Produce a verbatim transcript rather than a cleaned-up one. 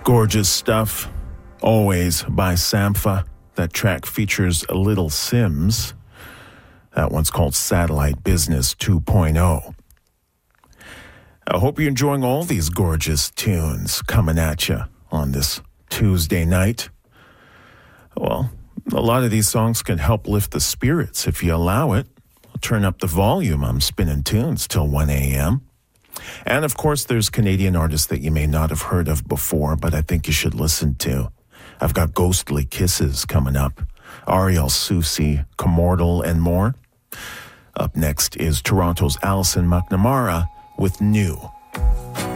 Gorgeous stuff, always by Sampha. That track features Little Sims. That one's called Satellite Business two point oh. I hope you're enjoying all these gorgeous tunes coming at you on this Tuesday night. Well, a lot of these songs can help lift the spirits if you allow it. I'll turn up the volume. I'm spinning tunes till one a.m. And, of course, there's Canadian artists that you may not have heard of before, but I think you should listen to. I've got Ghostly Kisses coming up, Ariel Soucy, Commortal, and more. Up next is Toronto's Alison McNamara with New.